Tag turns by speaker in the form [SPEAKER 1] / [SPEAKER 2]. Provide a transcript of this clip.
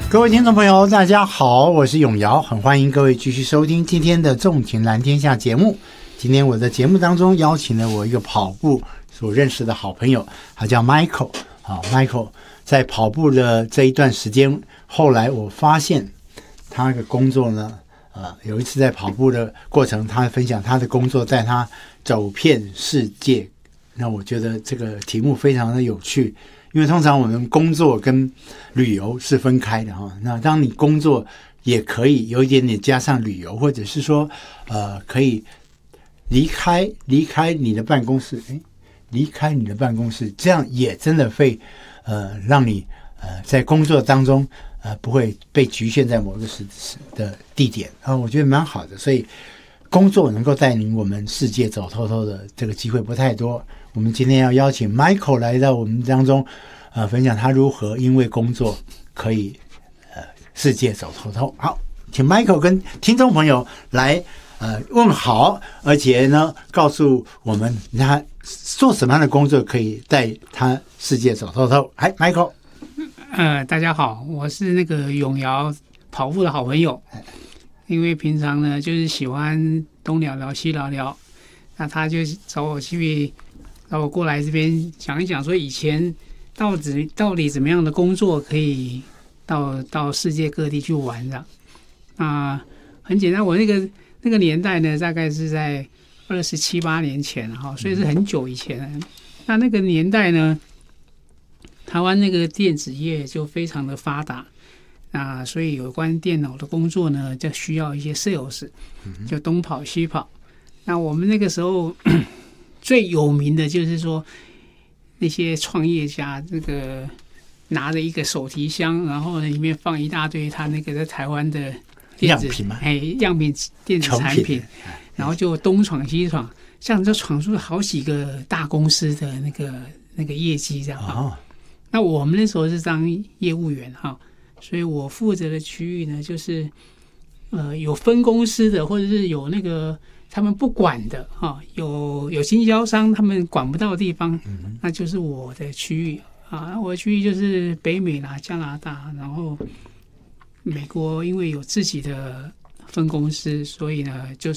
[SPEAKER 1] 各位听众朋友大家好，我是永尧，很欢迎各位继续收听今天的纵情蓝天下节目。今天我的节目当中邀请了我一个跑步所认识的好朋友，他叫 Michael。 Michael 在跑步的这一段时间，后来我发现他的工作呢，有一次在跑步的过程，他分享他的工作带他走遍世界。那我觉得这个题目非常的有趣，因为通常我们工作跟旅游是分开的哈。那当你工作也可以有一点点加上旅游，或者是说可以离开你的办公室，离开你的办公室，这样也真的会让你在工作当中不会被局限在某个的地点啊，我觉得蛮好的。所以工作能够带领我们世界走透透的这个机会不太多。我们今天要邀请 Michael 来到我们当中，分享他如何因为工作可以世界走透透。好，请 Michael 跟听众朋友来问好，而且呢告诉我们他做什么样的工作可以带他世界走透透。嗨 Michael。
[SPEAKER 2] 大家好，我是那个永尧跑步的好朋友。因为平常呢就是喜欢东聊聊西聊聊，那他就找我过来这边讲一讲，说以前到底怎么样的工作可以到世界各地去玩的。很简单，我那个年代呢，大概是在27、8年前哈，所以是很久以前。那个年代呢，台湾那个电子业就非常的发达。所以有关电脑的工作呢，就需要一些 sales， 就东跑西跑。那我们那个时候最有名的就是说，那些创业家这个拿着一个手提箱，然后里面放一大堆他那个在台湾的电子样品电子产品，然后就东闯西闯，像就闯出好几个大公司的那个业绩这样。那我们那时候是当业务员哈。所以我负责的区域呢，就是有分公司的，或者是有那个他们不管的哈，有经销商他们管不到的地方，那就是我的区域啊。我的区域就是北美啦、加拿大，然后美国因为有自己的分公司，所以呢就